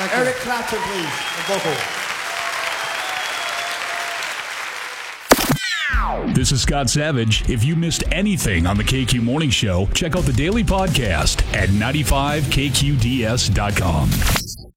Eric Clapton, please. A vocal. This is Scott Savage. If you missed anything on the KQ Morning Show, check out the daily podcast at 95kqds.com.